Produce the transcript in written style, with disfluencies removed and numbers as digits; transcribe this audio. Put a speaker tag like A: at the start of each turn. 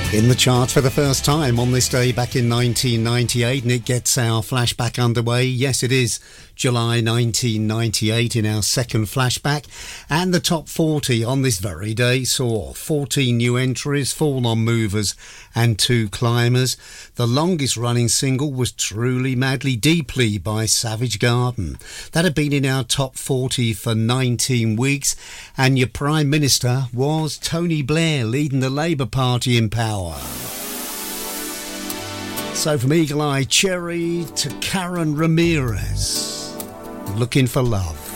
A: In the charts for the first time on this day back in 1998, and it gets our flashback underway. Yes, it is July 1998 in our second flashback, and the top 40 on this very day saw 14 new entries, 4 non-movers and 2 climbers. The longest running single was Truly Madly Deeply by Savage Garden. That had been in our top 40 for 19 weeks, and your Prime Minister was Tony Blair, leading the Labour Party in power. So from Eagle Eye Cherry to Karen Ramirez, Looking for Love.